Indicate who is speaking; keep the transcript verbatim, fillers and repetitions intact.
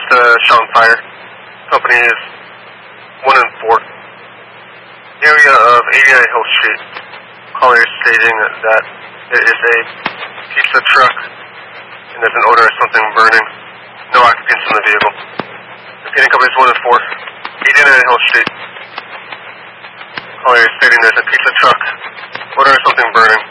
Speaker 1: to Sean Fire. Company is one and four. Area of eighty-nine Hill Street. Caller is stating that it is a pizza truck and there's an odor of something burning. No occupants in the vehicle. Repeating, company is one and four. eighty-nine Hill Street. Caller is stating there's a pizza truck. Odor of something burning.